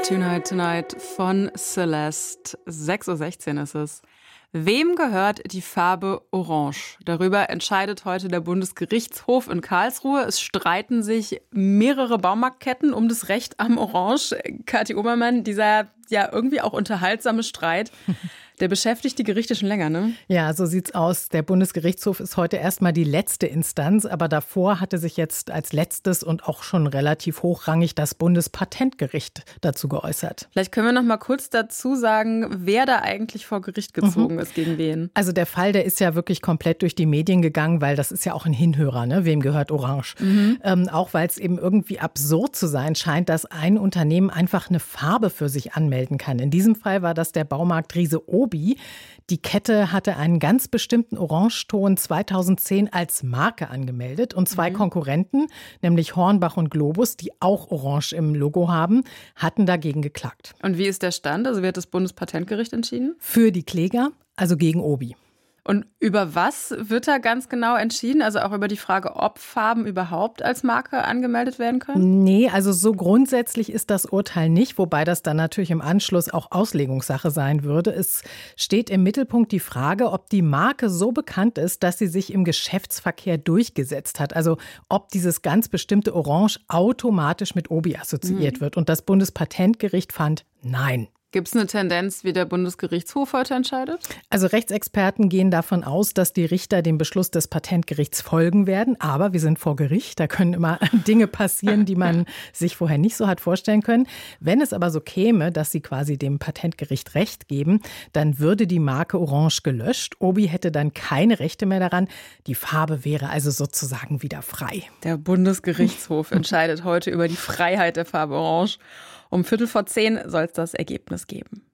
Tonight, Tonight von Celeste. 6:16 Uhr ist es. Wem gehört die Farbe Orange? Darüber entscheidet heute der Bundesgerichtshof in Karlsruhe. Es streiten sich mehrere Baumarktketten um das Recht am Orange. Kathi Obermann, dieser ja irgendwie auch unterhaltsame Streit, der beschäftigt die Gerichte schon länger, ne? Ja, so sieht's aus. Der Bundesgerichtshof ist heute erstmal die letzte Instanz, aber davor hatte sich jetzt als letztes und auch schon relativ hochrangig das Bundespatentgericht dazu geäußert. Vielleicht können wir noch mal kurz dazu sagen, wer da eigentlich vor Gericht gezogen ist, gegen wen. Also der Fall, der ist ja wirklich komplett durch die Medien gegangen, weil das ist ja auch ein Hinhörer, ne? Wem gehört Orange? Auch weil es eben irgendwie absurd zu sein scheint, dass ein Unternehmen einfach eine Farbe für sich anmelden kann. In diesem Fall war das der Baumarktriese Obi. Die Kette hatte einen ganz bestimmten Orangeton 2010 als Marke angemeldet und zwei Konkurrenten, nämlich Hornbach und Globus, die auch Orange im Logo haben, hatten dagegen geklagt. Und wie ist der Stand? Also wie hat das Bundespatentgericht entschieden? Für die Kläger, also gegen Obi. Und über was wird da ganz genau entschieden? Also auch über die Frage, ob Farben überhaupt als Marke angemeldet werden können? Nee, also so grundsätzlich ist das Urteil nicht, wobei das dann natürlich im Anschluss auch Auslegungssache sein würde. Es steht im Mittelpunkt die Frage, ob die Marke so bekannt ist, dass sie sich im Geschäftsverkehr durchgesetzt hat. Also ob dieses ganz bestimmte Orange automatisch mit Obi assoziiert wird. Und das Bundespatentgericht fand nein. Gibt es eine Tendenz, wie der Bundesgerichtshof heute entscheidet? Also Rechtsexperten gehen davon aus, dass die Richter dem Beschluss des Patentgerichts folgen werden. Aber wir sind vor Gericht, da können immer Dinge passieren, die man sich vorher nicht so hat vorstellen können. Wenn es aber so käme, dass sie quasi dem Patentgericht Recht geben, dann würde die Marke Orange gelöscht. Obi hätte dann keine Rechte mehr daran. Die Farbe wäre also sozusagen wieder frei. Der Bundesgerichtshof entscheidet heute über die Freiheit der Farbe Orange. Um 9:15 soll es das Ergebnis geben.